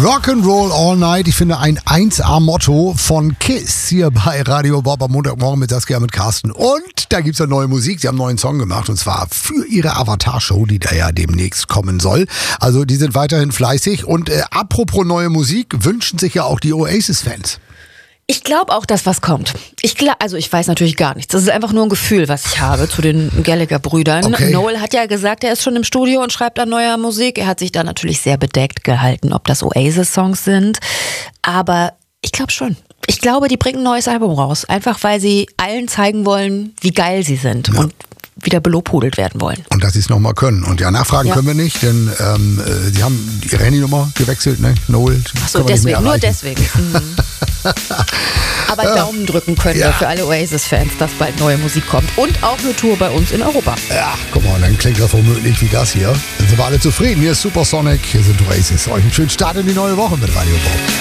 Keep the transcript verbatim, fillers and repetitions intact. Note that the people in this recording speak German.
Rock'n'Roll All Night, ich finde ein eins A-Motto von Kiss hier bei Radio Bob am Montagmorgen mit Saskia mit Carsten. Und da gibt's ja neue Musik, sie haben einen neuen Song gemacht und zwar für ihre Avatar-Show, die da ja demnächst kommen soll. Also die sind weiterhin fleißig und äh, apropos neue Musik, wünschen sich ja auch die Oasis-Fans. Ich glaube auch, dass was kommt. Ich glaub, also ich weiß natürlich gar nichts. Das ist einfach nur ein Gefühl, was ich habe zu den Gallagher-Brüdern. Okay. Noel hat ja gesagt, er ist schon im Studio und schreibt an neuer Musik. Er hat sich da natürlich sehr bedeckt gehalten, ob das Oasis-Songs sind. Aber ich glaube schon. Ich glaube, die bringen ein neues Album raus. Einfach, weil sie allen zeigen wollen, wie geil sie sind. Ja. Und wieder belobhudelt werden wollen. Und dass sie es nochmal können. Und ja, nachfragen ja. können wir nicht, denn ähm, äh, sie haben ihre Handynummer gewechselt, ne? Noel. Achso, deswegen, nur deswegen. Mhm. Aber ja. Daumen drücken können ja. wir für alle Oasis-Fans, dass bald neue Musik kommt. Und auch eine Tour bei uns in Europa. Ja, guck mal, dann klingt das womöglich wie das hier. Dann sind wir alle zufrieden. Hier ist Supersonic, hier sind Oasis. Euch einen schönen Start in die neue Woche mit Radio Bob.